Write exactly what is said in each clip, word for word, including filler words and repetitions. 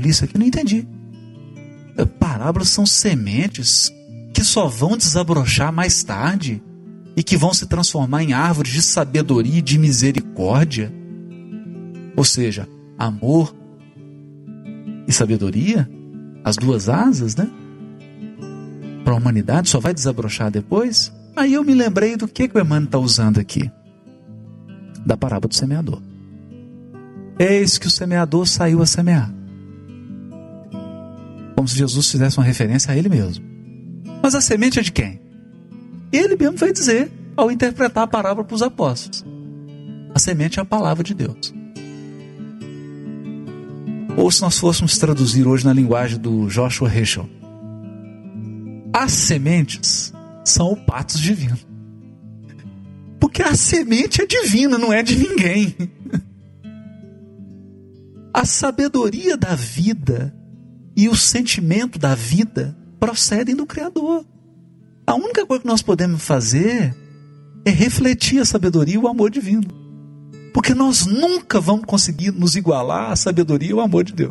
li isso aqui, não entendi. Parábolas são sementes que só vão desabrochar mais tarde e que vão se transformar em árvores de sabedoria e de misericórdia. Ou seja, amor e sabedoria, as duas asas, né? Para a humanidade, só vai desabrochar depois. Aí eu me lembrei do que, que o Emmanuel está usando aqui. Da parábola do semeador. Eis que o semeador saiu a semear. Como se Jesus fizesse uma referência a ele mesmo. Mas a semente é de quem? Ele mesmo vai dizer, ao interpretar a parábola para os apóstolos. A semente é a palavra de Deus. Ou se nós fôssemos traduzir hoje na linguagem do Joshua Heschel, as sementes são o patos divino. Porque a semente é divina, não é de ninguém. A sabedoria da vida e o sentimento da vida procedem do Criador. A única coisa que nós podemos fazer é refletir a sabedoria e o amor divino. Porque nós nunca vamos conseguir nos igualar à sabedoria e ao amor de Deus.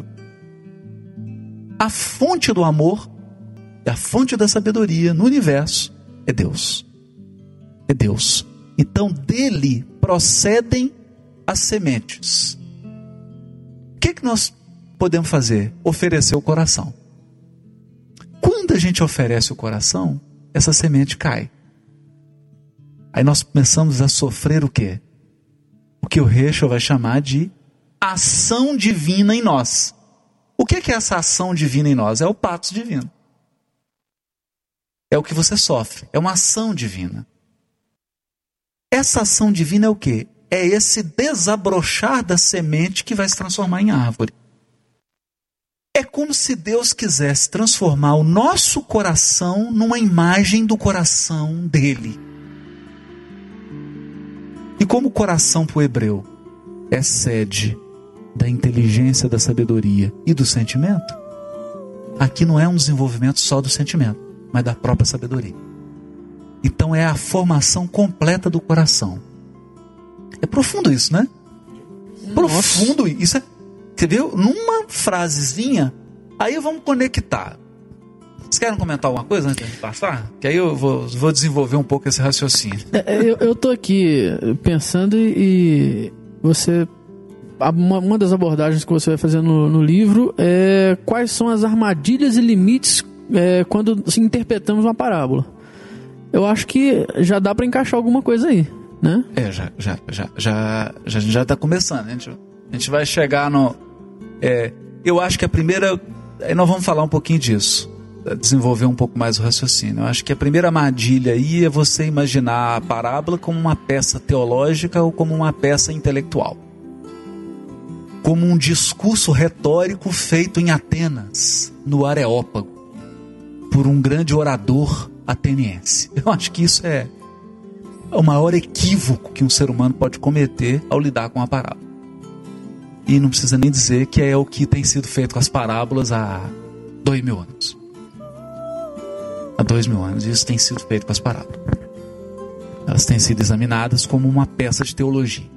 A fonte do amor, a fonte da sabedoria no universo é Deus. É Deus. Então dele procedem as sementes. O que, que nós podemos fazer? Oferecer o coração. Quando a gente oferece o coração, essa semente cai. Aí nós começamos a sofrer o quê? O que o Heschel vai chamar de ação divina em nós. O que é, que é essa ação divina em nós? É o patos divino. É o que você sofre. É uma ação divina. Essa ação divina é o quê? É esse desabrochar da semente que vai se transformar em árvore. É como se Deus quisesse transformar o nosso coração numa imagem do coração dele. E como o coração para o hebreu é sede da inteligência, da sabedoria e do sentimento, aqui não é um desenvolvimento só do sentimento, mas da própria sabedoria. Então é a formação completa do coração. É profundo isso, né? Nossa. Profundo isso. É, você viu? Numa frasezinha, aí vamos conectar. Vocês querem comentar alguma coisa antes de passar? Que aí eu vou, vou desenvolver um pouco esse raciocínio. É, eu, eu tô aqui pensando e você... Uma, uma das abordagens que você vai fazer no, no livro é quais são as armadilhas e limites é, quando interpretamos uma parábola. Eu acho que já dá para encaixar alguma coisa aí, né? É, já já já já já já está começando. A gente, a gente vai chegar no. É, eu acho que a primeira. Aí nós vamos falar um pouquinho disso, desenvolver um pouco mais o raciocínio. Eu acho que a primeira armadilha aí é você imaginar a parábola como uma peça teológica ou como uma peça intelectual, como um discurso retórico feito em Atenas, no Areópago, por um grande orador ateniense. Eu acho que isso é o maior equívoco que um ser humano pode cometer ao lidar com a parábola. E não precisa nem dizer que é o que tem sido feito com as parábolas há dois mil anos. Há dois mil anos isso tem sido feito com as parábolas. Elas têm sido examinadas como uma peça de teologia.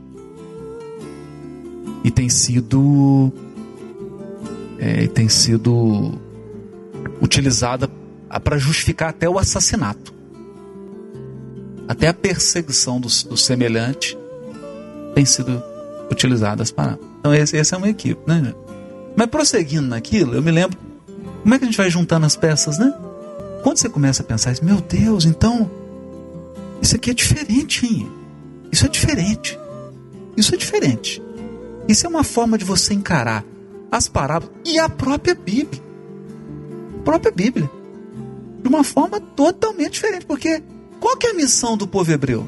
E tem sido é, tem sido utilizada para justificar até o assassinato, até a perseguição do, do semelhante tem sido utilizada as parábolas. Então esse, esse é um equívoco, né? Mas prosseguindo naquilo, eu me lembro como é que a gente vai juntando as peças, né? Quando você começa a pensar isso, meu Deus, então isso aqui é diferente, hein? Isso é diferente, isso é diferente. Isso é uma forma de você encarar as parábolas e a própria Bíblia. A própria Bíblia. De uma forma totalmente diferente. Porque qual que é a missão do povo hebreu?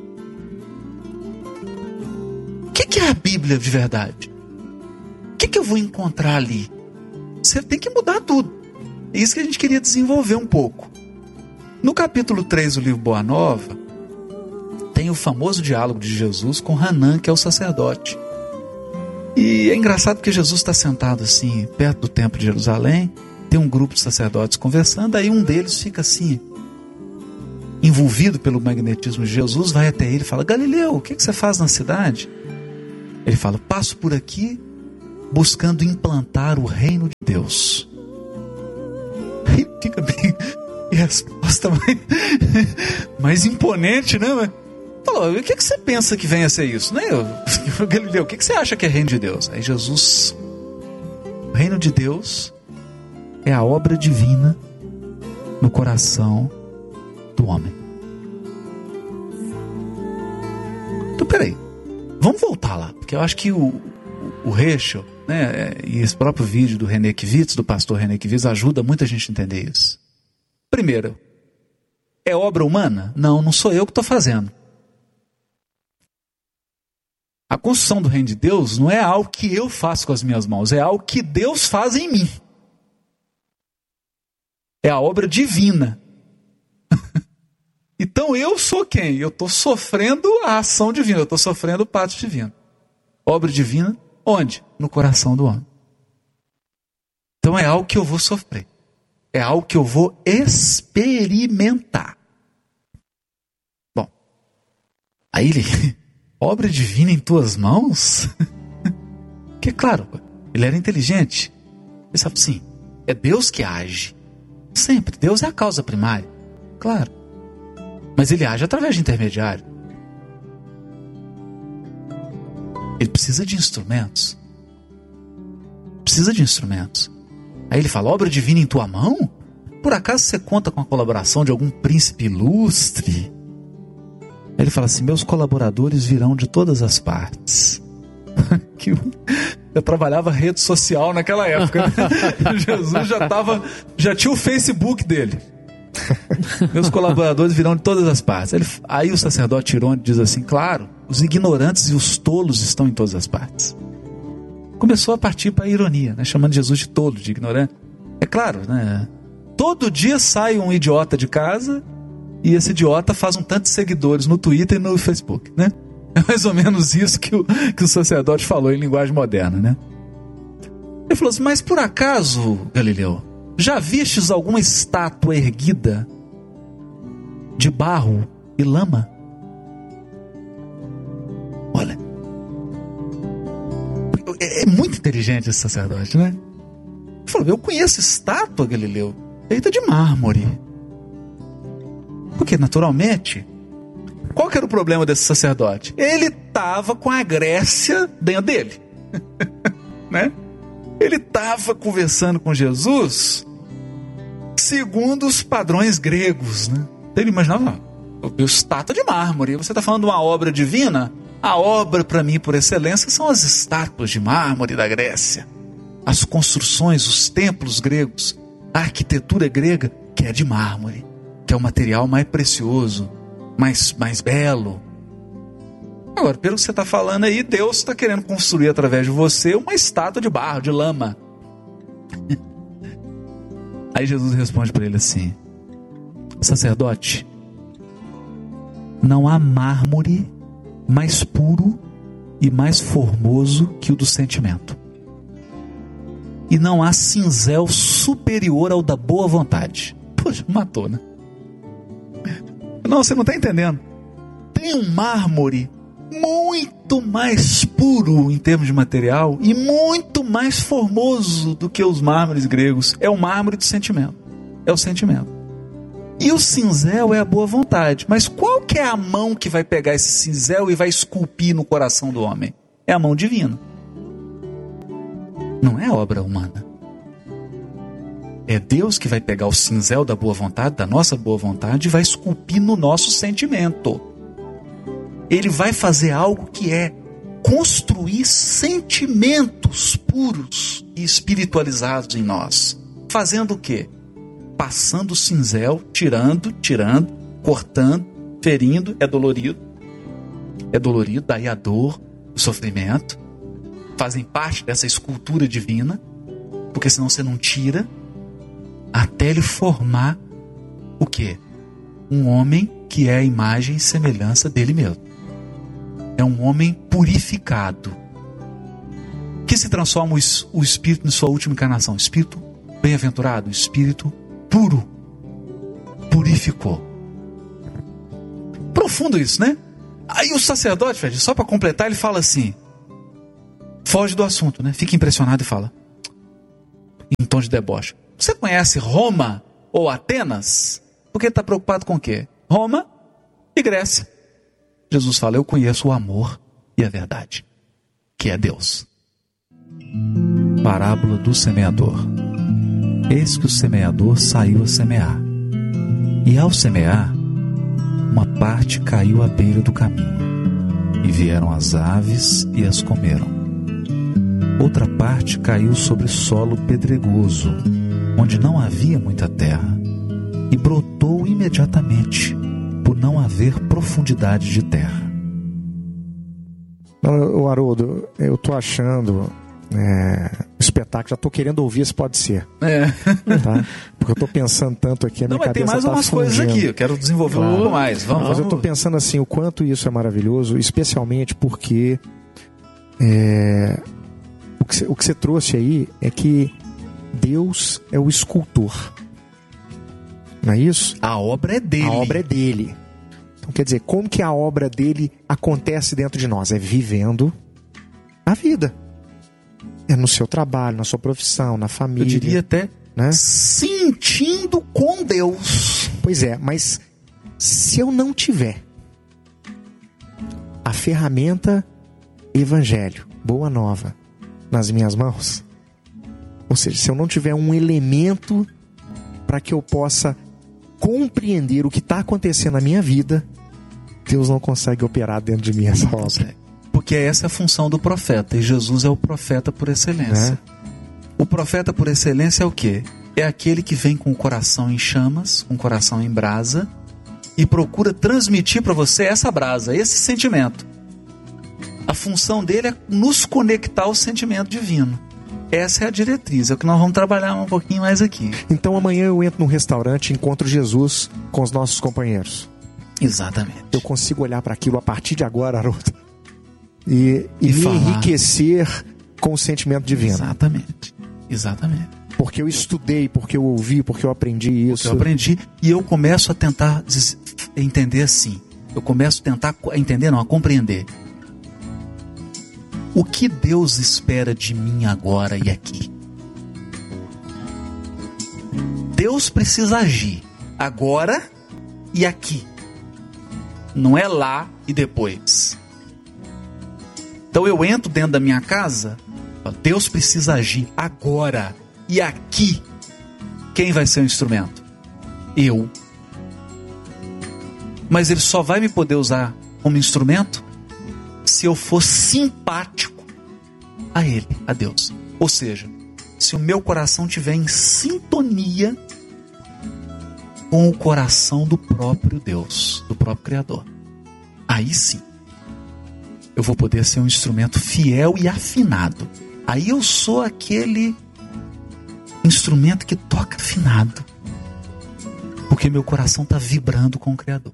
O que, que é a Bíblia de verdade? O que, que eu vou encontrar ali? Você tem que mudar tudo. É isso que a gente queria desenvolver um pouco. No capítulo três do livro Boa Nova, tem o famoso diálogo de Jesus com Hanã, que é o sacerdote. E é engraçado porque Jesus está sentado assim, perto do templo de Jerusalém, tem um grupo de sacerdotes conversando, aí um deles fica assim, envolvido pelo magnetismo de Jesus, vai até ele e fala: Galileu, o que, que você faz na cidade? Ele fala: passo por aqui buscando implantar o reino de Deus. Aí fica bem... E a resposta mais, mais imponente, né? Falou, o que, que você pensa que venha a ser isso? Né? Galileu, o que, que você acha que é reino de Deus? Aí Jesus... O reino de Deus é a obra divina no coração do homem. Então, peraí. Vamos voltar lá. Porque eu acho que o, o, o Heschel, né, e esse próprio vídeo do René Kivitz, do pastor René Kivitz, ajuda muita gente a entender isso. Primeiro, é obra humana? Não, não sou eu que estou fazendo. A construção do reino de Deus não é algo que eu faço com as minhas mãos, é algo que Deus faz em mim. É a obra divina. Então eu sou quem? Eu estou sofrendo a ação divina, eu estou sofrendo o pacto divino. Obra divina, onde? No coração do homem. Então é algo que eu vou sofrer. É algo que eu vou experimentar. Bom, aí ele... Obra divina em tuas mãos? Que claro, ele era inteligente. Ele sabe assim, é Deus que age. Sempre, Deus é a causa primária. Claro. Mas ele age através de intermediário. Ele precisa de instrumentos. Precisa de instrumentos. Aí ele fala, obra divina em tua mão? Por acaso você conta com a colaboração de algum príncipe ilustre? Ele fala assim, meus colaboradores virão de todas as partes. Eu trabalhava rede social naquela época. Jesus já tava, já tinha o Facebook dele. Meus colaboradores virão de todas as partes. Ele, aí o sacerdote irônico diz assim, claro, os ignorantes e os tolos estão em todas as partes. Começou a partir para a ironia, né? Chamando Jesus de tolo, de ignorante. É claro, né? Todo dia sai um idiota de casa... E esse idiota faz um tanto de seguidores no Twitter e no Facebook, né? É mais ou menos isso que o, que o sacerdote falou em linguagem moderna, né? Ele falou assim, mas por acaso, Galileu, já vistes alguma estátua erguida de barro e lama? Olha, é, é muito inteligente esse sacerdote, né? Ele falou, eu conheço estátua, Galileu, feita de mármore. Porque, naturalmente, qual que era o problema desse sacerdote? Ele estava com a Grécia dentro dele. Né? Ele estava conversando com Jesus segundo os padrões gregos. Né? Então ele imaginava, o estátua de mármore. Você está falando de uma obra divina? A obra, para mim, por excelência, são as estátuas de mármore da Grécia. As construções, os templos gregos, a arquitetura grega, que é de mármore. Que é o material mais precioso, mais, mais belo. Agora, pelo que você está falando aí, Deus está querendo construir através de você uma estátua de barro, de lama. Aí Jesus responde para ele assim, sacerdote, não há mármore mais puro e mais formoso que o do sentimento. E não há cinzel superior ao da boa vontade. Poxa, matou, né? Não, você não está entendendo. Tem um mármore muito mais puro em termos de material e muito mais formoso do que os mármores gregos. É o mármore do sentimento. É o sentimento. E o cinzel é a boa vontade. Mas qual que é a mão que vai pegar esse cinzel e vai esculpir no coração do homem? É a mão divina. Não é obra humana. É Deus que vai pegar o cinzel da boa vontade, da nossa boa vontade, e vai esculpir no nosso sentimento. Ele vai fazer algo que é construir sentimentos puros e espiritualizados em nós. Fazendo o quê? Passando o cinzel, tirando, tirando, cortando, ferindo. É dolorido. É dolorido, daí a dor, o sofrimento. Fazem parte dessa escultura divina, porque senão você não tira. Até ele formar o quê? Um homem que é a imagem e semelhança dele mesmo. É um homem purificado. Que se transforma o Espírito em sua última encarnação. Espírito bem-aventurado, Espírito puro. Purificou. Profundo isso, né? Aí o sacerdote, só para completar, ele fala assim, foge do assunto, né? Fica impressionado e fala, em tom de deboche: você conhece Roma ou Atenas? Porque ele está preocupado com o quê? Roma e Grécia. Jesus fala: eu conheço o amor e a verdade, que é Deus. Parábola do semeador. Eis que o semeador saiu a semear. E ao semear, uma parte caiu à beira do caminho, e vieram as aves e as comeram. Outra parte caiu sobre solo pedregoso, onde não havia muita terra, e brotou imediatamente, por não haver profundidade de terra. Não, Haroldo, eu estou achando é, espetáculo, já estou querendo ouvir se pode ser. É. Tá? Porque eu estou pensando tanto aqui, a minha Não, mas tem cabeça mais tá umas fundindo. coisas aqui, eu quero desenvolver um pouco mais. Vamos, Mas vamos. eu estou pensando assim, o quanto isso é maravilhoso, especialmente porque é, o, que, o que você trouxe aí é que Deus é o escultor. Não é isso? A obra é dele. A obra é dele. Então, quer dizer, como que a obra dele acontece dentro de nós? É vivendo a vida. É no seu trabalho, na sua profissão, na família. Eu diria até, né? Sentindo com Deus. Pois é, mas se eu não tiver a ferramenta Evangelho, Boa Nova, nas minhas mãos, ou seja, se eu não tiver um elemento para que eu possa compreender o que está acontecendo na minha vida, Deus não consegue operar dentro de mim essa obra. Porque essa é a função do profeta, e Jesus é o profeta por excelência. Né? O profeta por excelência é o quê? É aquele que vem com o coração em chamas, com o coração em brasa, e procura transmitir para você essa brasa, esse sentimento. A função dele é nos conectar ao sentimento divino. Essa é a diretriz, é o que nós vamos trabalhar um pouquinho mais aqui. Então amanhã eu entro num restaurante e encontro Jesus com os nossos companheiros. Exatamente. Eu consigo olhar para aquilo a partir de agora, Haroldo, e, e, E me falar. enriquecer com o sentimento divino. Exatamente. Exatamente. Porque eu estudei, porque eu ouvi, porque eu aprendi isso. Eu aprendi e eu começo a tentar des- entender assim. Eu começo a tentar co- a entender, não, a compreender. O que Deus espera de mim agora e aqui? Deus precisa agir agora e aqui. Não é lá e depois. Então eu entro dentro da minha casa, Deus precisa agir agora e aqui. Quem vai ser o instrumento? Eu. Mas ele só vai me poder usar como instrumento se eu for simpático a ele, a Deus. Ou seja, se o meu coração estiver em sintonia com o coração do próprio Deus, do próprio Criador. Aí sim, eu vou poder ser um instrumento fiel e afinado. Aí eu sou aquele instrumento que toca afinado, porque meu coração está vibrando com o Criador.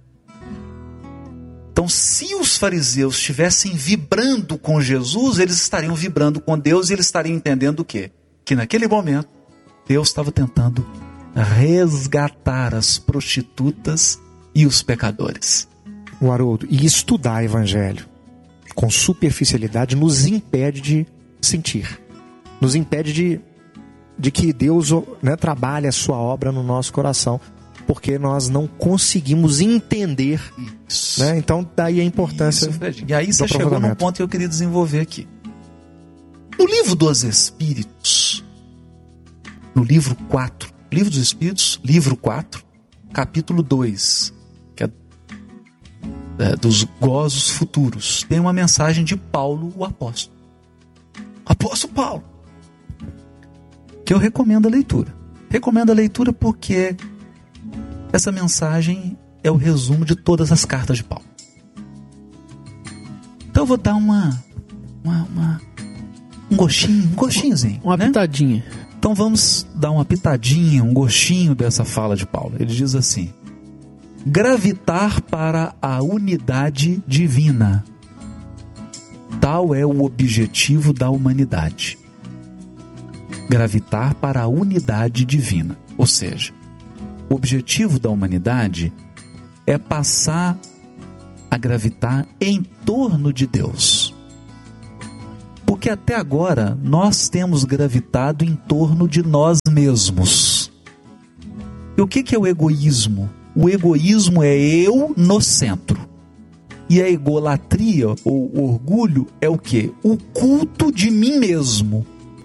Então, se os fariseus estivessem vibrando com Jesus, eles estariam vibrando com Deus e eles estariam entendendo o quê? Que naquele momento, Deus estava tentando resgatar as prostitutas e os pecadores. O Haroldo, e estudar Evangelho com superficialidade nos impede de sentir. Nos impede de, de que Deus, né, trabalhe a sua obra no nosso coração. Porque nós não conseguimos entender. Isso. Né? Então, daí a importância. Isso, Fred. E aí do você chegou num aprofundamento. ponto que eu queria desenvolver aqui. No livro dos Espíritos, no livro quatro, livro dos Espíritos, livro quatro, capítulo dois, que é, é dos gozos futuros, tem uma mensagem de Paulo, o apóstolo. Apóstolo Paulo. Que eu recomendo a leitura. Recomendo a leitura porque essa mensagem é o resumo de todas as cartas de Paulo. Então eu vou dar uma, uma, uma um gostinho, um gostinhozinho, Uma né? pitadinha. Então vamos dar uma pitadinha, um gostinho dessa fala de Paulo. Ele diz assim: gravitar para a unidade divina. Tal é o objetivo da humanidade. Gravitar para a unidade divina. Ou seja, o objetivo da humanidade é passar a gravitar em torno de Deus. Por Porque até agora nós temos gravitado em torno de nós mesmos. E o que que é o egoísmo? O egoísmo é eu no centro. E a egolatria, ou orgulho, é o quê? O culto de mim mesmo.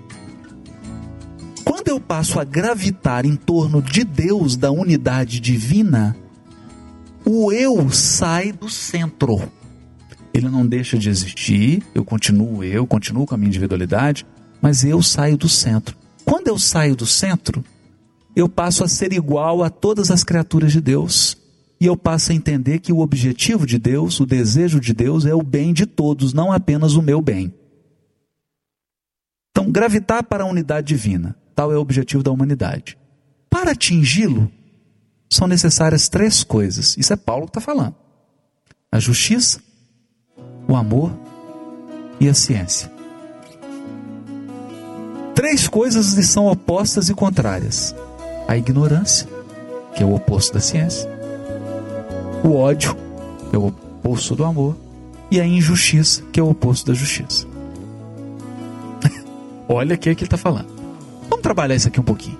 Quando eu passo a gravitar em torno de Deus, da unidade divina, o eu sai do centro. Ele não deixa de existir, eu continuo eu, continuo com a minha individualidade, mas eu saio do centro. Quando eu saio do centro, eu passo a ser igual a todas as criaturas de Deus. E eu passo a entender que o objetivo de Deus, o desejo de Deus é o bem de todos, não apenas o meu bem. Então, gravitar para a unidade divina, tal é o objetivo da humanidade. Para atingi-lo, são necessárias três coisas. Isso é Paulo que está falando. A justiça, o amor e a ciência. Três coisas lhe são opostas e contrárias. A ignorância, que é o oposto da ciência. O ódio, que é o oposto do amor. E a injustiça, que é o oposto da justiça. Olha o que ele está falando. Vamos trabalhar isso aqui um pouquinho.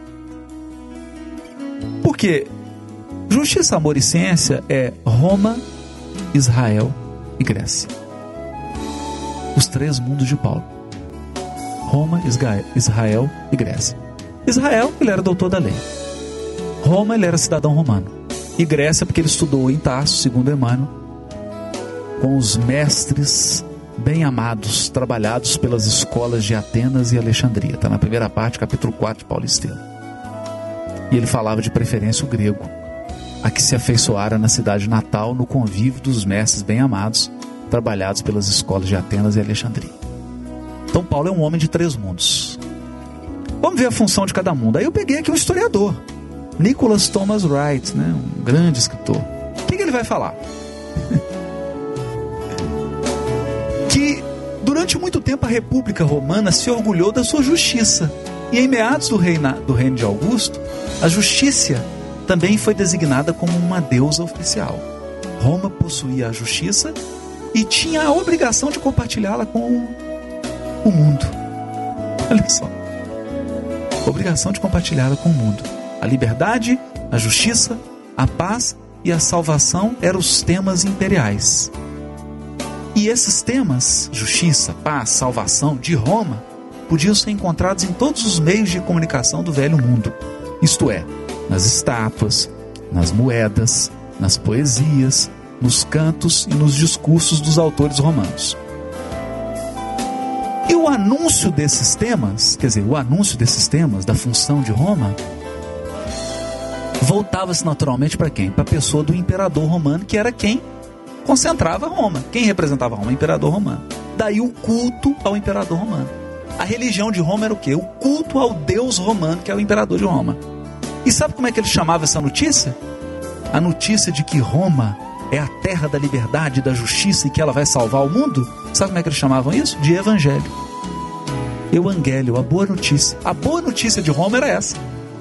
Porque justiça, amor e ciência é Roma, Israel e Grécia. Os três mundos de Paulo. Roma, Israel e Grécia. Israel, ele era doutor da lei. Roma, ele era cidadão romano. E Grécia, porque ele estudou em Tarso, segundo Emmanuel, com os mestres bem amados, trabalhados pelas escolas de Atenas e Alexandria. Está na primeira parte, capítulo quatro de Paulo Estevam. E ele falava de preferência o grego, a que se afeiçoara na cidade natal, no convívio dos mestres bem amados, trabalhados pelas escolas de Atenas e Alexandria. Então Paulo é um homem de três mundos. Vamos ver a função de cada mundo. Aí eu peguei aqui um historiador, Nicholas Thomas Wright, né? Um grande escritor. O que, que ele vai falar? Que durante muito tempo a República Romana se orgulhou da sua justiça. E em meados do reino, do reino de Augusto, a justiça também foi designada como uma deusa oficial. Roma possuía a justiça e tinha a obrigação de compartilhá-la com o mundo. Olha só. Obrigação de compartilhá-la com o mundo. A liberdade, a justiça, a paz e a salvação eram os temas imperiais. E esses temas, justiça, paz, salvação, de Roma, podiam ser encontrados em todos os meios de comunicação do velho mundo. Isto é, nas estátuas, nas moedas, nas poesias, nos cantos e nos discursos dos autores romanos. E o anúncio desses temas, quer dizer, o anúncio desses temas, da função de Roma, voltava-se naturalmente para quem? Para a pessoa do imperador romano, que era quem concentrava Roma. Quem representava Roma? O imperador romano. Daí o culto ao imperador romano. A religião de Roma era o quê? O culto ao deus romano, que é o imperador de Roma. E sabe como é que ele chamava essa notícia? A notícia de que Roma é a terra da liberdade e da justiça e que ela vai salvar o mundo? Sabe como é que eles chamavam isso? De evangelho. Evangelho, a boa notícia. A boa notícia de Roma era essa.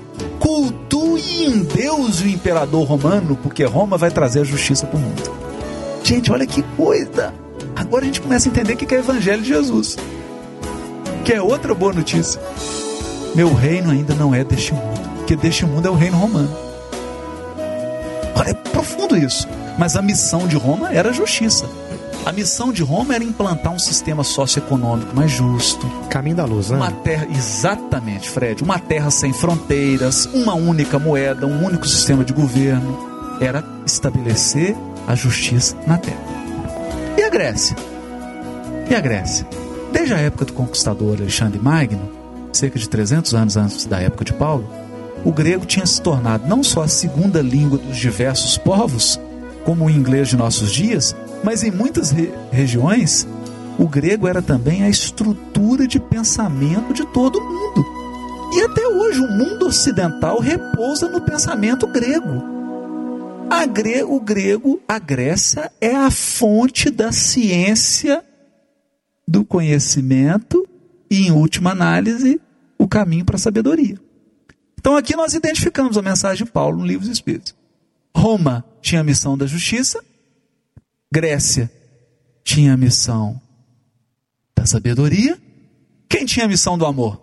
Cultue em Deus o imperador romano, porque Roma vai trazer a justiça para o mundo. Gente, olha que coisa! Agora a gente começa a entender o que é o evangelho de Jesus. Que é outra boa notícia. Meu reino ainda não é deste mundo, porque deste mundo é o reino romano. Olha, é profundo isso. Mas a missão de Roma era a justiça. A missão de Roma era implantar um sistema socioeconômico mais justo. Caminho da luz, né? Uma terra, exatamente, Fred. Uma terra sem fronteiras, uma única moeda, um único sistema de governo. Era estabelecer a justiça na terra. E a Grécia? E a Grécia? Desde a época do conquistador Alexandre Magno, cerca de trezentos anos antes da época de Paulo, o grego tinha se tornado não só a segunda língua dos diversos povos, como o inglês de nossos dias, mas em muitas re- regiões, o grego era também a estrutura de pensamento de todo mundo. E até hoje o mundo ocidental repousa no pensamento grego. A gre- o grego, a Grécia, é a fonte da ciência, do conhecimento e, em última análise, o caminho para a sabedoria. Então aqui nós identificamos a mensagem de Paulo no Livro dos Espíritos. Roma tinha a missão da justiça, Grécia tinha a missão da sabedoria. Quem tinha a missão do amor?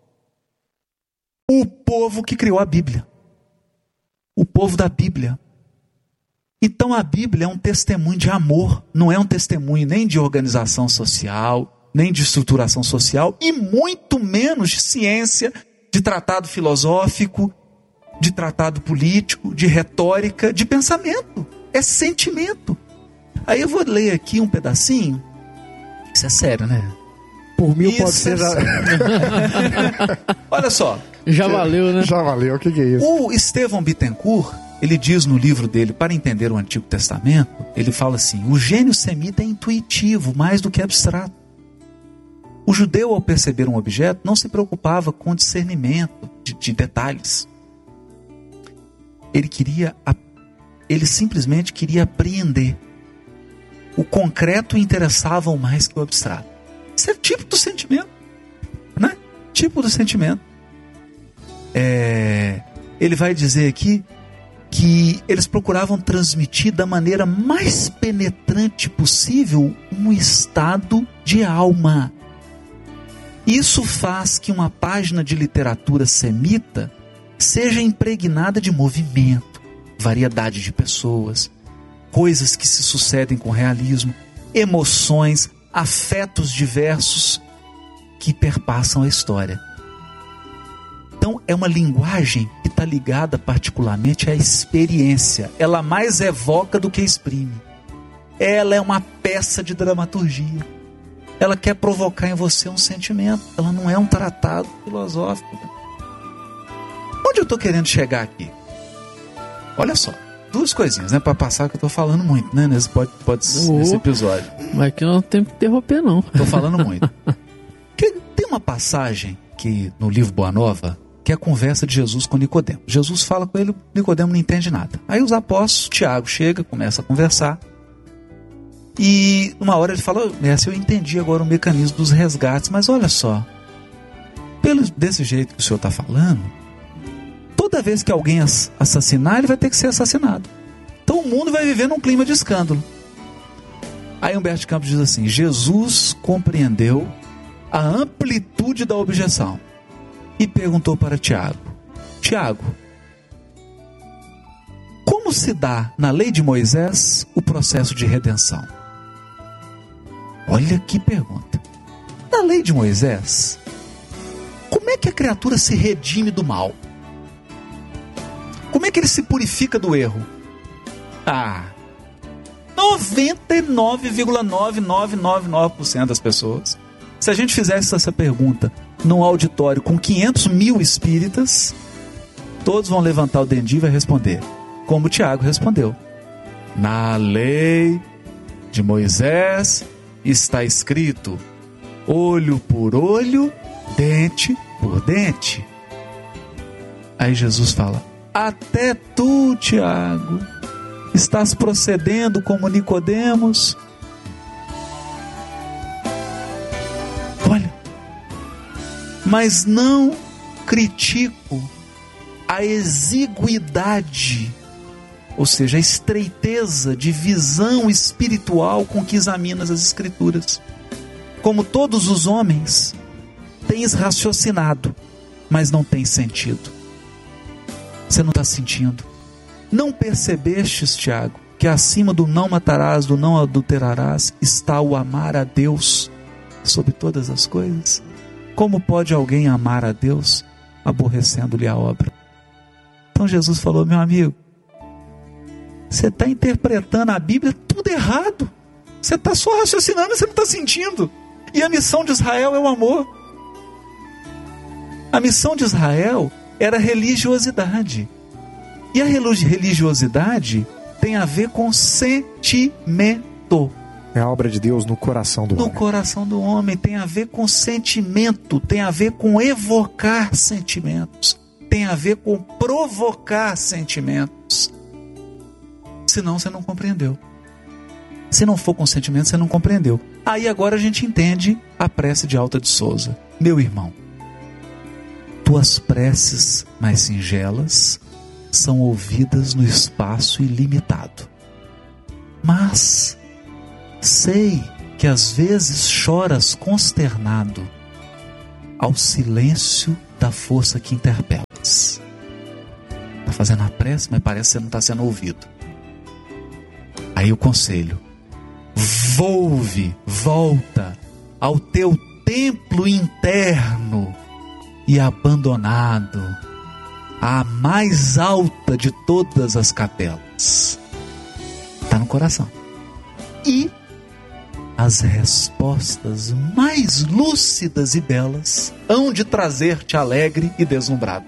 O povo que criou a Bíblia. O povo da Bíblia. Então a Bíblia é um testemunho de amor, não é um testemunho nem de organização social, nem de estruturação social, e muito menos de ciência, de tratado filosófico, de tratado político, de retórica, de pensamento. É sentimento. Aí eu vou ler aqui um pedacinho. Isso é sério, né? Por mil Isso pode ser. é Já... Olha só. Já valeu, né? Já valeu, o que, que é isso? O Estevão Bittencourt, ele diz no livro dele, Para Entender o Antigo Testamento, ele fala assim: o gênio semita é intuitivo, mais do que abstrato. O judeu, ao perceber um objeto, não se preocupava com discernimento de, de detalhes. Ele queria, ele simplesmente queria apreender. O concreto interessava mais que o abstrato. Isso é tipo do sentimento, né? Tipo do sentimento. É, ele vai dizer aqui que eles procuravam transmitir da maneira mais penetrante possível um estado de alma. Isso faz que uma página de literatura semita seja impregnada de movimento, variedade de pessoas, coisas que se sucedem com realismo, emoções, afetos diversos que perpassam a história. Então é uma linguagem que está ligada particularmente à experiência. Ela mais evoca do que exprime. Ela é uma peça de dramaturgia. Ela quer provocar em você um sentimento. Ela não é um tratado filosófico. Onde eu estou querendo chegar aqui? Olha só, duas coisinhas, né? Para passar, que eu estou falando muito, né? Nesse, pode, pode, oh, nesse episódio. Mas aqui não tem que interromper, não. Estou falando muito. Que tem uma passagem que no livro Boa Nova, que é a conversa de Jesus com Nicodemo. Jesus fala com ele, Nicodemo não entende nada. Aí os apóstolos, Tiago chega, começa a conversar. E uma hora ele fala: mestre, eu entendi agora o mecanismo dos resgates, mas olha só, pelo, desse jeito que o senhor está falando, toda vez que alguém assassinar, ele vai ter que ser assassinado. Então o mundo vai viver num clima de escândalo. Aí Humberto de Campos diz assim: Jesus compreendeu a amplitude da objeção e perguntou para Tiago: Tiago, como se dá na lei de Moisés o processo de redenção? Olha que pergunta. Na lei de Moisés, como é que a criatura se redime do mal? Como é que ele se purifica do erro? Ah, noventa e nove vírgula nove nove nove nove por cento das pessoas, se a gente fizesse essa pergunta num auditório com quinhentos mil espíritas, todos vão levantar o dedinho e vai responder como o Tiago respondeu: na lei de Moisés está escrito olho por olho, dente por dente. Aí Jesus fala: até tu, Tiago, estás procedendo como Nicodemos. Olha, mas não critico a exiguidade, ou seja, a estreiteza de visão espiritual com que examinas as Escrituras. Como todos os homens, tens raciocinado, mas não tens sentido. Você não está sentindo. Não percebestes, Tiago, que acima do não matarás, do não adulterarás, está o amar a Deus sobre todas as coisas? Como pode alguém amar a Deus aborrecendo-lhe a obra? Então Jesus falou: meu amigo, você está interpretando a Bíblia tudo errado. Você está só raciocinando e você não está sentindo. E a missão de Israel é o amor. A missão de Israel era religiosidade. E a religiosidade tem a ver com sentimento. É a obra de Deus no coração do no homem. No coração do homem. Tem a ver com sentimento. Tem a ver com evocar sentimentos. Tem a ver com provocar sentimentos. Senão você não compreendeu. Se não for com sentimento, você não compreendeu. Aí agora a gente entende a prece de Alta de Souza. Meu irmão, tuas preces mais singelas são ouvidas no espaço ilimitado. Mas sei que às vezes choras consternado ao silêncio da força que interpelas. Está fazendo a prece, mas parece que você não está sendo ouvido. Aí o conselho: volve, volta ao teu templo interno e abandonado, a mais alta de todas as capelas. Está no coração. E as respostas mais lúcidas e belas hão de trazer-te alegre e deslumbrado.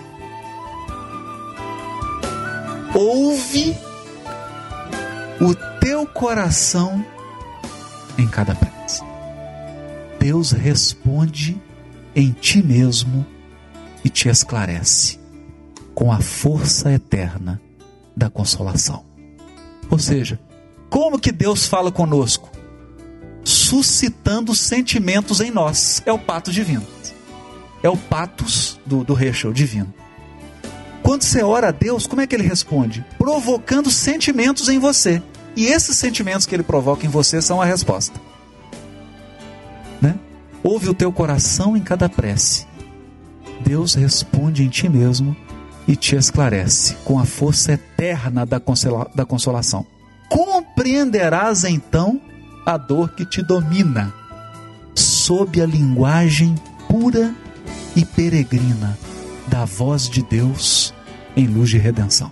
Ouve o teu coração em cada prece. Deus responde em ti mesmo e te esclarece com a força eterna da consolação. Ou seja, como que Deus fala conosco? Suscitando sentimentos em nós. É o pato divino. É o patos do, do Heschel divino. Quando você ora a Deus, como é que Ele responde? Provocando sentimentos em você. E esses sentimentos que Ele provoca em você são a resposta. Né? Ouve o teu coração em cada prece. Deus responde em ti mesmo e te esclarece com a força eterna da, consola, da consolação. Compreenderás então a dor que te domina, sob a linguagem pura e peregrina da voz de Deus em luz de redenção.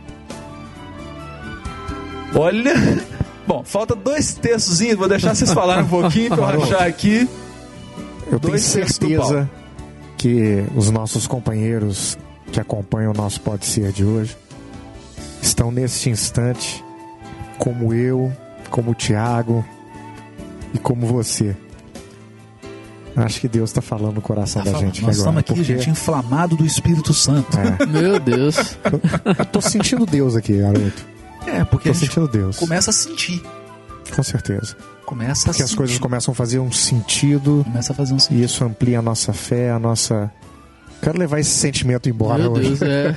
Olha, bom, falta dois textozinhos, vou deixar vocês falarem um pouquinho para eu achar aqui. Eu tenho certeza que os nossos companheiros que acompanham o nosso Pode Ser de hoje estão neste instante, como eu, como o Tiago e como você. Acho que Deus está falando no coração tá da falando. gente. Nós agora, estamos aqui, porque... gente, inflamado do Espírito Santo. É. Meu Deus. Eu tô sentindo Deus aqui, garoto. É, porque tô sentindo Deus. Começa a sentir. Com certeza. Começa a porque sentir. as coisas começam a fazer um sentido. Começa a fazer um sentido. E isso amplia a nossa fé, a nossa... Quero levar esse sentimento embora Meu hoje. Deus, é.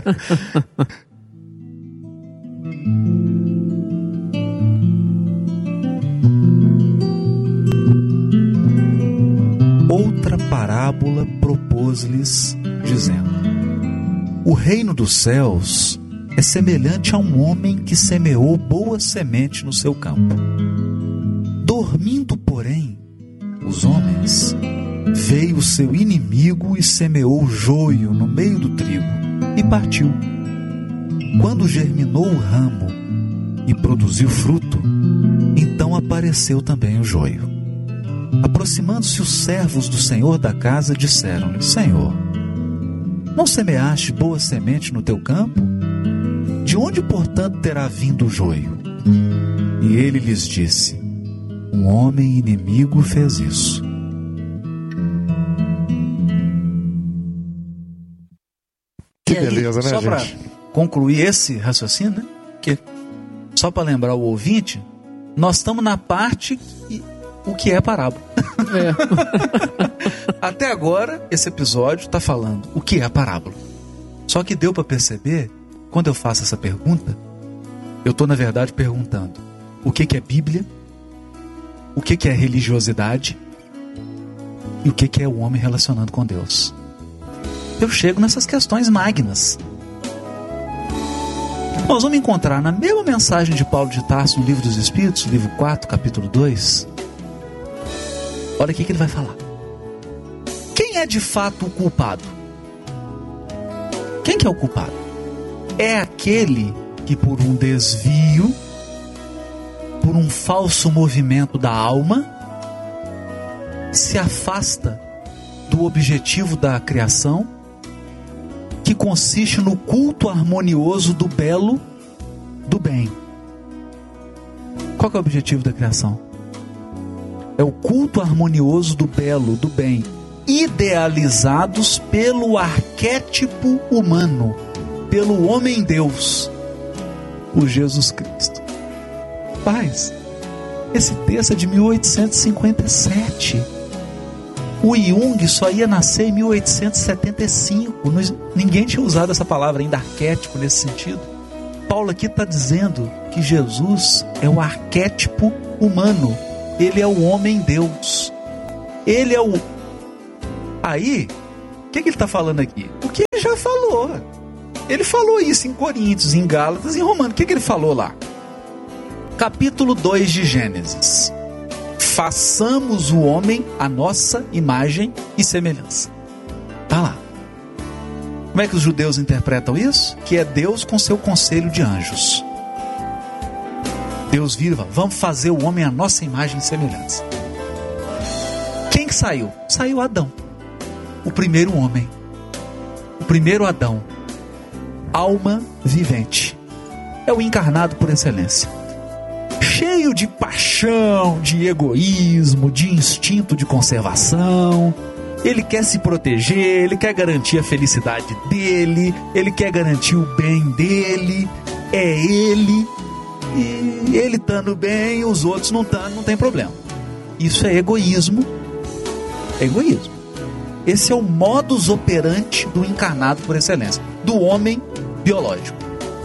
Outra parábola propôs-lhes, dizendo: o reino dos céus é semelhante a um homem que semeou boa semente no seu campo. Dormindo, porém, os homens, veio o seu inimigo e semeou joio no meio do trigo e partiu. Quando germinou o ramo e produziu fruto, então apareceu também o joio. Aproximando-se os servos do senhor da casa, disseram-lhe: Senhor, não semeaste boa semente no teu campo? De onde, portanto, terá vindo o joio? E ele lhes disse: um homem inimigo fez isso. Que aí, beleza, né, só gente? Só para concluir esse raciocínio, né? Que, só para lembrar o ouvinte, nós estamos na parte que, o que é parábola. É. Até agora, esse episódio está falando o que é a parábola. Só que deu para perceber, quando eu faço essa pergunta, eu estou, na verdade, perguntando o que, que é Bíblia, o que, que é religiosidade e o que, que é o homem relacionando com Deus. Eu chego nessas questões magnas. Nós vamos encontrar na mesma mensagem de Paulo de Tarso, no Livro dos Espíritos, livro quatro, capítulo dois. Olha o que ele vai falar. Quem é de fato o culpado? Quem que é o culpado? É aquele que, por um desvio, por um falso movimento da alma, se afasta do objetivo da criação, que consiste no culto harmonioso do belo, do bem. Qual que é o objetivo da criação? É o culto harmonioso do belo, do bem, idealizados pelo arquétipo humano, pelo homem-deus, o Jesus Cristo. Paz, esse texto é de mil oitocentos e cinquenta e sete. O Jung só ia nascer em mil oitocentos e setenta e cinco. Ninguém tinha usado essa palavra ainda, arquétipo, nesse sentido. Paulo aqui está dizendo que Jesus é o arquétipo humano, Ele é o homem-deus. Ele é o... Aí, o que, que ele está falando aqui? O que ele já falou. Ele falou isso em Coríntios, em Gálatas, em Romanos. O que, que ele falou lá? Capítulo dois de Gênesis. Façamos o homem a nossa imagem e semelhança. Tá lá. Como é que os judeus interpretam isso? Que é Deus com seu conselho de anjos. Deus vira, vamos fazer o homem a nossa imagem e semelhança. Quem que saiu? Saiu Adão. O primeiro homem. O primeiro Adão. Alma vivente. É o encarnado por excelência. Cheio de paixão, de egoísmo, de instinto de conservação. Ele quer se proteger, ele quer garantir a felicidade dele, ele quer garantir o bem dele, é ele, e ele estando bem, os outros não estando, não tem problema. Isso é egoísmo, é egoísmo. Esse é o modus operandi do encarnado por excelência, do homem biológico.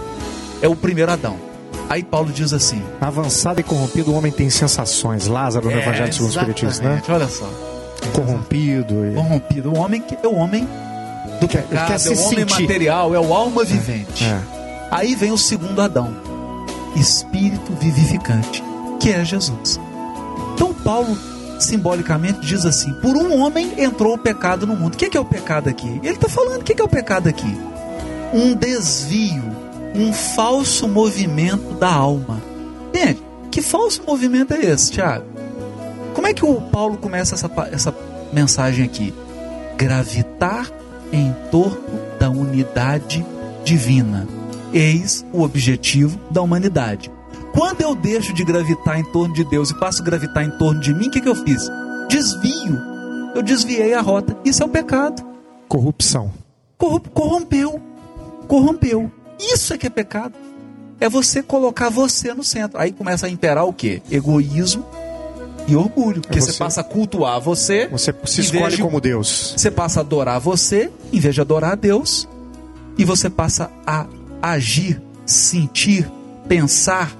É o primeiro Adão. Aí Paulo diz assim: avançado e corrompido, o homem tem sensações. Lázaro no é, Evangelho segundo o Espiritismo, né? Olha só. Corrompido. E... Corrompido. O homem é o homem do quer, pecado, quer é se o homem sentir. material, é o alma vivente. É. Aí vem o segundo Adão, espírito vivificante, que é Jesus. Então Paulo, simbolicamente, diz assim: por um homem entrou o pecado no mundo. O que é o pecado aqui? Ele está falando, o que é o pecado aqui? Um desvio, um falso movimento da alma. Gente, que falso movimento é esse, Tiago? Como é que o Paulo começa essa, essa mensagem aqui? Gravitar em torno da unidade divina. Eis o objetivo da humanidade. Quando eu deixo de gravitar em torno de Deus e passo a gravitar em torno de mim, o que, que eu fiz? Desvio. Eu desviei a rota. Isso é o pecado. Corrupção. Corru- corrompeu. Corrompeu. Isso é que é pecado. É você colocar você no centro. Aí começa a imperar o quê? Egoísmo e orgulho. Porque É você... você você passa a cultuar você. Você se escolhe de... como Deus. Você passa a adorar você, em vez de adorar a Deus. E você passa a agir, sentir, pensar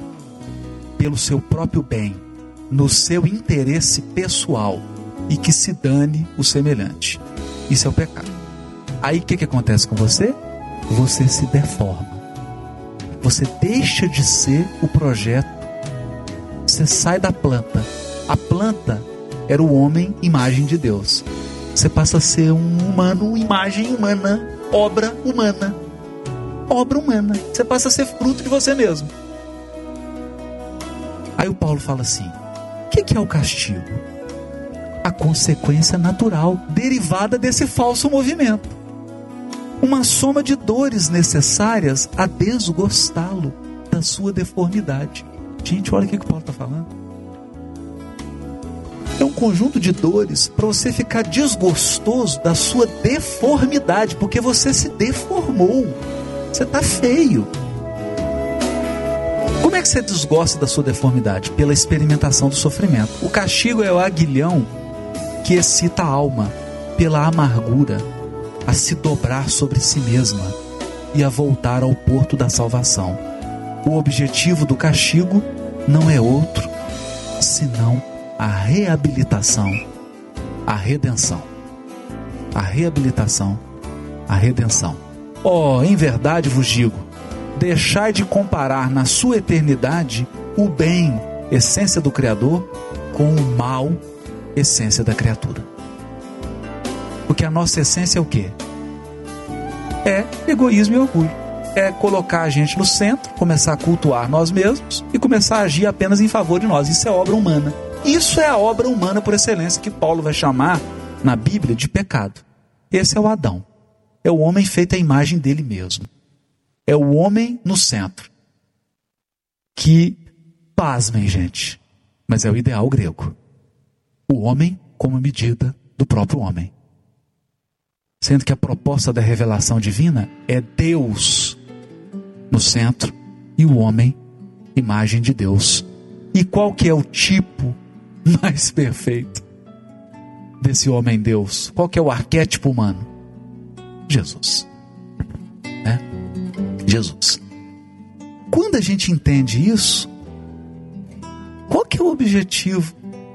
pelo seu próprio bem, no seu interesse pessoal, e que se dane o semelhante. Isso é o pecado. Aí o que, que acontece com você? Você se deforma. Você deixa de ser o projeto. Você sai da planta. A planta era o homem, imagem de Deus. Você passa a ser um humano, imagem humana, obra humana. Obra humana. Você passa a ser fruto de você mesmo. Aí o Paulo fala assim: o que, que é o castigo? A consequência natural, derivada desse falso movimento. Uma soma de dores necessárias a desgostá-lo da sua deformidade. Gente, olha o que o Paulo está falando. É um conjunto de dores para você ficar desgostoso da sua deformidade, porque você se deformou. Você está feio. Como é que você desgosta da sua deformidade? Pela experimentação do sofrimento. O castigo é o aguilhão que excita a alma pela amargura a se dobrar sobre si mesma e a voltar ao porto da salvação. O objetivo do castigo não é outro senão a reabilitação, a redenção. A reabilitação, a redenção. Oh, em verdade vos digo, deixai de comparar na sua eternidade o bem, essência do Criador, com o mal, essência da criatura. Porque a nossa essência é o quê? É egoísmo e orgulho. É colocar a gente no centro, começar a cultuar nós mesmos e começar a agir apenas em favor de nós. Isso é obra humana. Isso é a obra humana por excelência, que Paulo vai chamar na Bíblia de pecado. Esse é o Adão. É o homem feito à imagem dele mesmo. É o homem no centro. Que, pasmem, gente, mas é o ideal grego. O homem como medida do próprio homem. Sendo que a proposta da revelação divina é Deus no centro e o homem, imagem de Deus. E qual que é o tipo mais perfeito desse homem Deus? Qual que é o arquétipo humano? Jesus. Né? Jesus. Quando a gente entende isso, qual que é o objetivo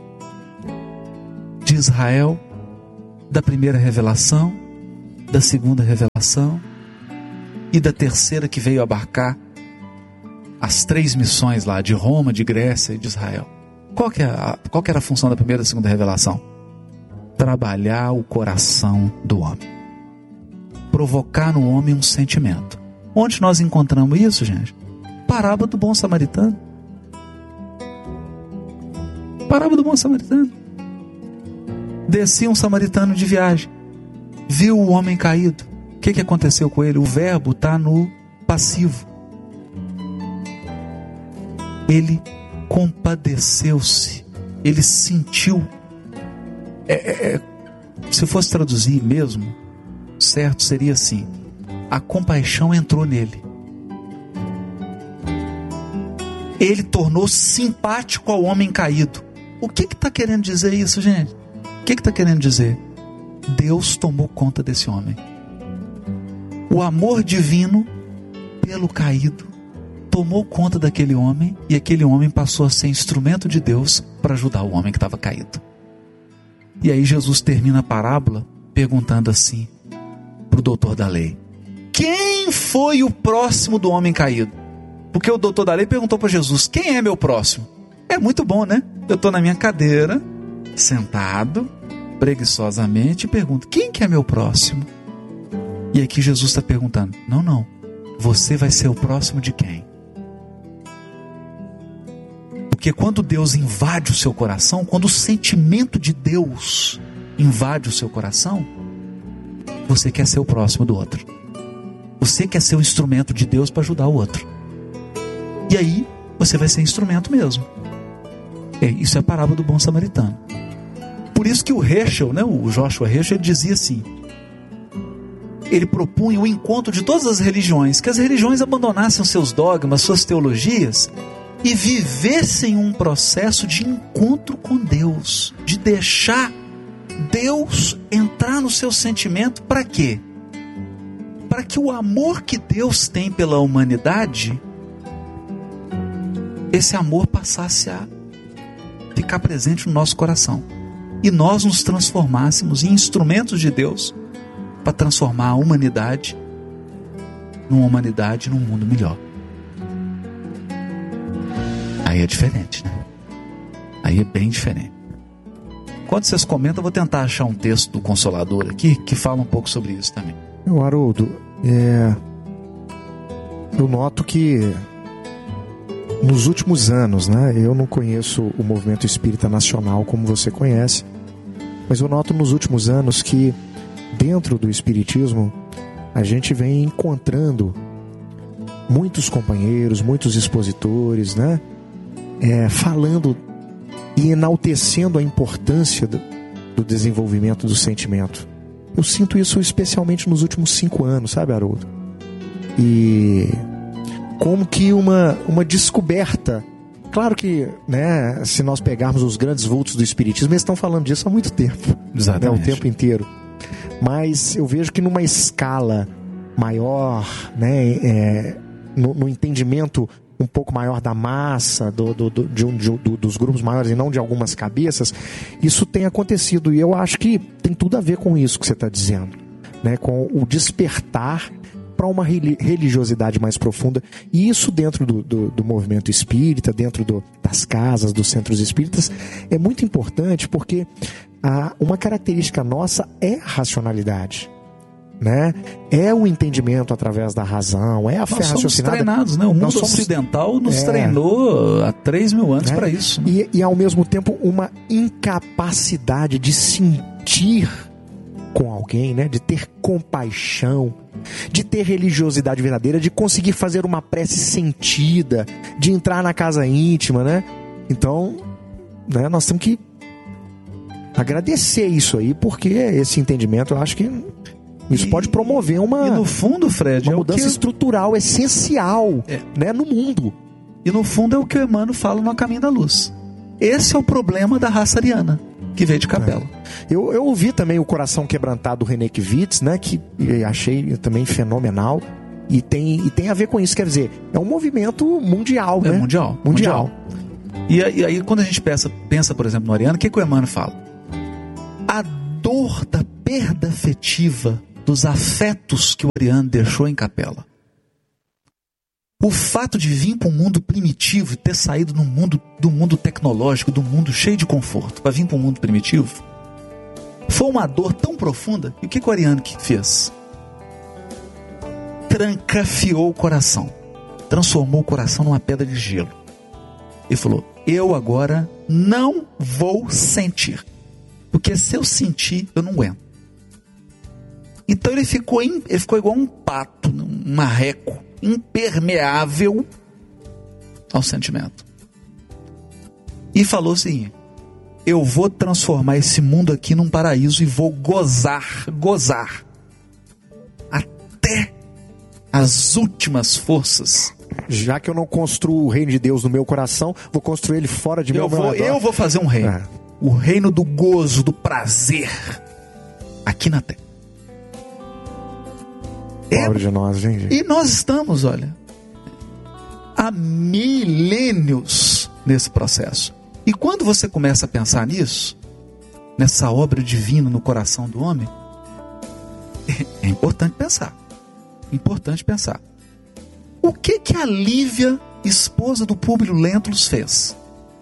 de Israel, da primeira revelação, da segunda revelação e da terceira, que veio abarcar as três missões lá de Roma, de Grécia e de Israel. Qual que, é a, qual que era a função da primeira e segunda revelação? Trabalhar o coração do homem, provocar no homem um sentimento. Onde nós encontramos isso, gente? Parábola do bom samaritano. Parábola do bom samaritano. Descia um samaritano de viagem, viu o homem caído. O que, que aconteceu com ele? O verbo está no passivo. Ele compadeceu-se, ele sentiu. É, é, é, se fosse traduzir mesmo, certo, seria assim: a compaixão entrou nele. Ele tornou-se simpático ao homem caído. O que está querendo dizer isso, gente? O que está querendo dizer? Deus tomou conta desse homem. O amor divino pelo caído tomou conta daquele homem, e aquele homem passou a ser instrumento de Deus para ajudar o homem que estava caído. E aí Jesus termina a parábola perguntando assim para o doutor da lei: quem foi o próximo do homem caído? Porque o doutor da lei perguntou para Jesus: quem é meu próximo? É muito bom, né? Eu estou na minha cadeira, sentado, preguiçosamente, e pergunto: quem que é meu próximo? E aqui Jesus está perguntando: não, não, você vai ser o próximo de quem? Porque quando Deus invade o seu coração, quando o sentimento de Deus invade o seu coração, você quer ser o próximo do outro. Você quer ser o instrumento de Deus para ajudar o outro. E aí, você vai ser instrumento mesmo. É, isso é a parábola do bom samaritano. Por isso que o Heschel, né, o Joshua Heschel, ele dizia assim, ele propunha o encontro de todas as religiões, que as religiões abandonassem os seus dogmas, suas teologias, e vivessem um processo de encontro com Deus, de deixar Deus entrar no seu sentimento. Para quê? Para que o amor que Deus tem pela humanidade, esse amor passasse a ficar presente no nosso coração, e nós nos transformássemos em instrumentos de Deus para transformar a humanidade numa humanidade, num mundo melhor. Aí é diferente, né? Aí é bem diferente. Quando vocês comentam, eu vou tentar achar um texto do Consolador aqui que fala um pouco sobre isso também. Meu Haroldo, é... eu noto que nos últimos anos, né? Eu não conheço o movimento espírita nacional como você conhece, mas eu noto nos últimos anos que dentro do espiritismo a gente vem encontrando muitos companheiros, muitos expositores, né? É, falando e enaltecendo a importância do, do desenvolvimento do sentimento. Eu sinto isso especialmente nos últimos cinco anos, sabe, Haroldo? E como que uma, uma descoberta. Claro que, né, se nós pegarmos os grandes vultos do espiritismo, eles estão falando disso há muito tempo. Exatamente. Né, o tempo inteiro. Mas eu vejo que numa escala maior, né, é, no, no entendimento um pouco maior da massa, do, do, do, de um, de, do, dos grupos maiores e não de algumas cabeças, isso tem acontecido. E eu acho que tem tudo a ver com isso que você está dizendo, né? Com o despertar para uma religiosidade mais profunda. E isso dentro do, do, do movimento espírita, dentro do, das casas, dos centros espíritas, é muito importante, porque a, uma característica nossa é a racionalidade. Né? É o entendimento através da razão, é a fé raciocinada. Nós somos treinados, né? O mundo somos... ocidental nos é... treinou há três mil anos, né? Para isso. E, e ao mesmo tempo uma incapacidade de sentir com alguém, né? De ter compaixão, de ter religiosidade verdadeira, de conseguir fazer uma prece sentida, de entrar na casa íntima, né? Então, né? Nós temos que agradecer isso aí, porque esse entendimento, eu acho que isso e, pode promover uma, e no fundo, Fred, uma é mudança o que... estrutural essencial, é. né, no mundo. E no fundo é o que o Emmanuel fala no Caminho da Luz. Esse é o problema da raça ariana, que veio de Capela. É. Eu, eu ouvi também o Coração Quebrantado do René Kivitz, né, que achei também fenomenal. E tem, e tem a ver com isso, quer dizer, é um movimento mundial, é né? Mundial. Mundial. mundial. E aí, e aí quando a gente pensa, pensa, por exemplo, no Ariano, o que, que o Emmanuel fala? A dor da perda afetiva dos afetos que o Ariano deixou em Capela. O fato de vir para um mundo primitivo e ter saído no mundo, do mundo tecnológico, do mundo cheio de conforto, para vir para um mundo primitivo, foi uma dor tão profunda. E o que, que o Ariano fez? Trancafiou o coração. Transformou o coração numa pedra de gelo. Ele falou, eu agora não vou sentir. Porque se eu sentir, eu não aguento. Então ele ficou, ele ficou igual um pato, um marreco, impermeável ao sentimento. E falou assim, eu vou transformar esse mundo aqui num paraíso e vou gozar, gozar, até as últimas forças. Já que eu não construo o reino de Deus no meu coração, vou construir ele fora de mim. Eu vou, eu vou fazer um reino. É. O reino do gozo, do prazer, aqui na terra. Pobre é, de nós, gente. E nós estamos, olha, há milênios nesse processo. E quando você começa a pensar nisso, nessa obra divina no coração do homem, é importante pensar. Importante pensar. O que que a Lívia, esposa do Públio Lentulus, fez?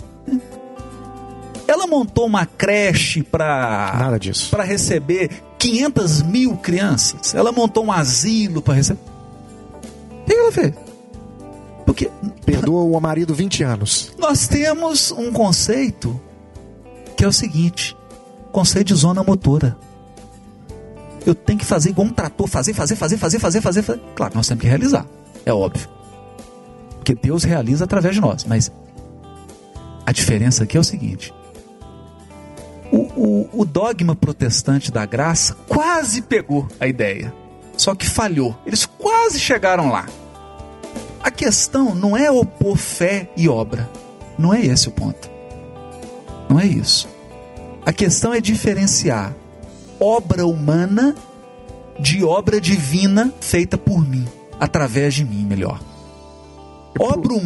Ela montou uma creche para nada disso, para receber quinhentas mil crianças. Ela montou um asilo para receber. O que ela fez? Porque perdoa o marido vinte anos. Nós temos um conceito que é o seguinte: conceito de zona motora. Eu tenho que fazer igual um trator, fazer, fazer, fazer, fazer, fazer, fazer, fazer. Claro, nós temos que realizar, é óbvio. Porque Deus realiza através de nós. Mas a diferença aqui é o seguinte: o, o, o dogma protestante da graça quase pegou a ideia, só que falhou. Eles quase chegaram lá. A questão não é opor fé e obra. Não é esse o ponto. Não é isso. A questão é diferenciar obra humana de obra divina feita por mim, através de mim, melhor. Obra